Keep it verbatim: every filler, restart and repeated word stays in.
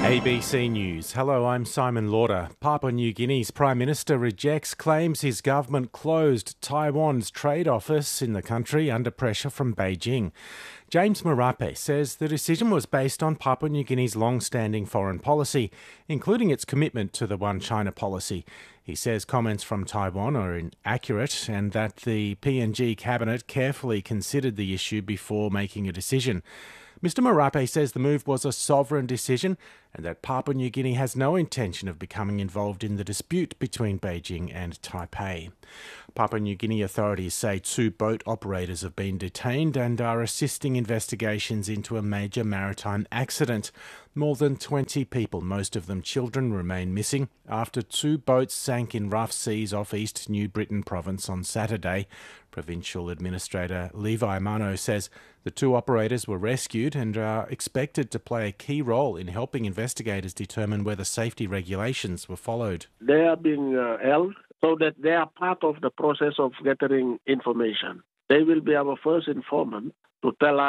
A B C News. Hello, I'm Simon Lauder. Papua New Guinea's Prime Minister rejects claims his government closed Taiwan's trade office in the country under pressure from Beijing. James Marape says the decision was based on Papua New Guinea's long-standing foreign policy, including its commitment to the One China policy. He says comments from Taiwan are inaccurate and that the P N G cabinet carefully considered the issue before making a decision. Mister Marape says the move was a sovereign decision and that Papua New Guinea has no intention of becoming involved in the dispute between Beijing and Taipei. Papua New Guinea authorities say two boat operators have been detained and are assisting investigations into a major maritime accident. More than twenty people, most of them children, remain missing after two boats sank in rough seas off East New Britain province on Saturday. Provincial Administrator Levi Mano says the two operators were rescued and are expected to play a key role in helping investigators determine whether safety regulations were followed. They are being uh, held so that they are part of the process of gathering information. They will be our first informant to tell us